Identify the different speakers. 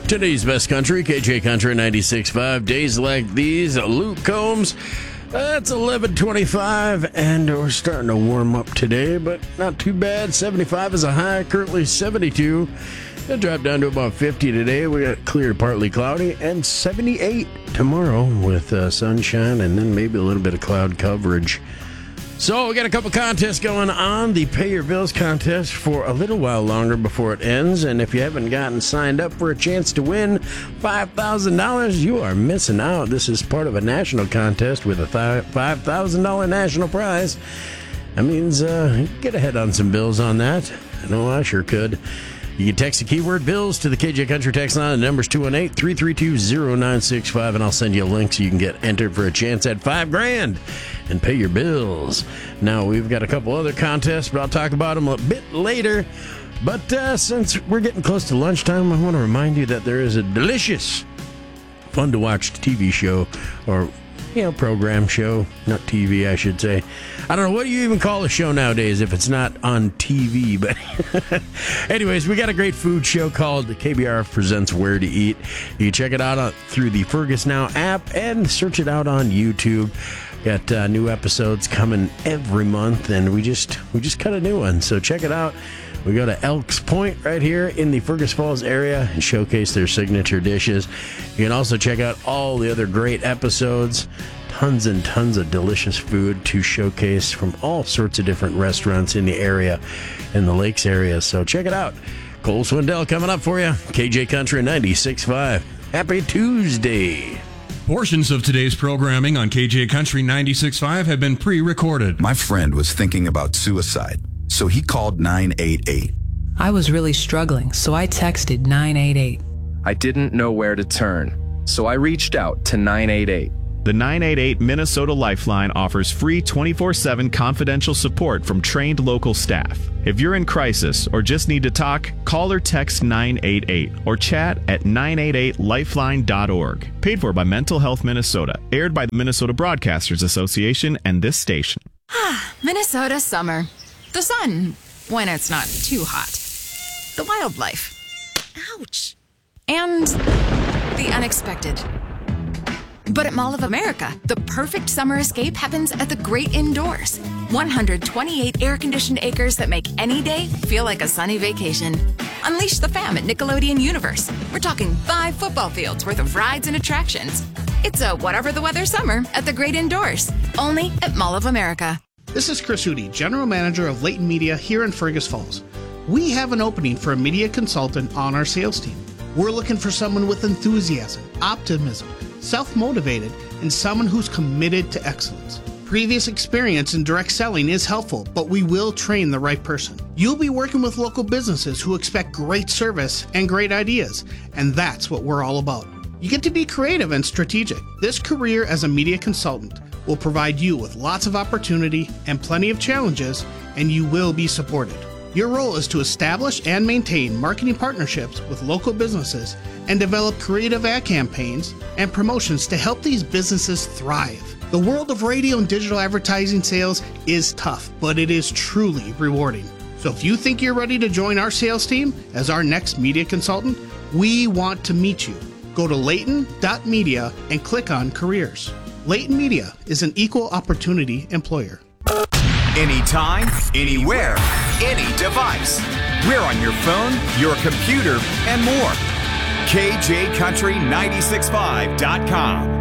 Speaker 1: Today's best country, KJ Country 96.5. Days like these, Luke Combs. It's 11:25, and we're starting to warm up today, but not too bad. 75 is a high, currently 72. It'll drop down to about 50 today. We got clear to partly cloudy, and 78 tomorrow with sunshine and then maybe a little bit of cloud coverage. So we got a couple contests going on. The Pay Your Bills contest for a little while longer before it ends. And if you haven't gotten signed up for a chance to win $5,000, you are missing out. This is part of a national contest with a $5,000 national prize. That means you can get ahead on some bills on that. I know I sure could. You can text the keyword bills to the KJ Country text line. The number's 218-332-0965, and I'll send you a link so you can get entered for a chance at $5,000 and pay your bills. Now, we've got a couple other contests, but I'll talk about them a bit later. But since we're getting close to lunchtime, I want to remind you that there is a delicious, fun-to-watch TV show, or program show, not TV, I should say. I don't know, what do you even call a show nowadays if it's not on TV? But anyways, we got a great food show called KBRF Presents Where to Eat. You can check it out through the Fergus Now app and search it out on YouTube. Got new episodes coming every month, and we just cut a new one, so check it out. We go to Elks Point right here in the Fergus Falls area and showcase their signature dishes. You can also check out all the other great episodes. Tons and tons of delicious food to showcase from all sorts of different restaurants in the area, in the Lakes area. So check it out. Cole Swindell coming up for you. KJ Country 96.5. Happy Tuesday.
Speaker 2: Portions of today's programming on KJ Country 96.5 have been pre-recorded.
Speaker 3: My friend was thinking about suicide, so he called 988.
Speaker 4: I was really struggling, so I texted 988.
Speaker 5: I didn't know where to turn, so I reached out to 988.
Speaker 6: The 988 Minnesota Lifeline offers free 24/7 confidential support from trained local staff. If you're in crisis or just need to talk, call or text 988 or chat at 988lifeline.org. Paid for by Mental Health Minnesota. Aired by the Minnesota Broadcasters Association and this station.
Speaker 7: Minnesota summer. The sun, when it's not too hot. The wildlife. Ouch. And the unexpected. But at Mall of America, the perfect summer escape happens at the great indoors. 128 air-conditioned acres that make any day feel like a sunny vacation. Unleash the fam at Nickelodeon Universe. We're talking 5 football fields worth of rides and attractions. It's a whatever the weather summer at the great indoors. Only at Mall of America.
Speaker 8: This is Chris Hootie, General Manager of Layton Media here in Fergus Falls. We have an opening for a media consultant on our sales team. We're looking for someone with enthusiasm, optimism, self-motivated, and someone who's committed to excellence. Previous experience in direct selling is helpful, but we will train the right person. You'll be working with local businesses who expect great service and great ideas, and that's what we're all about. You get to be creative and strategic. This career as a media consultant will provide you with lots of opportunity and plenty of challenges, and you will be supported. Your role is to establish and maintain marketing partnerships with local businesses and develop creative ad campaigns and promotions to help these businesses thrive. The world of radio and digital advertising sales is tough, but it is truly rewarding. So if you think you're ready to join our sales team as our next media consultant, we want to meet you. Go to layton.media and click on careers. Layton Media is an equal opportunity employer.
Speaker 9: Anytime, anywhere, any device. We're on your phone, your computer, and more. KJCountry965.com.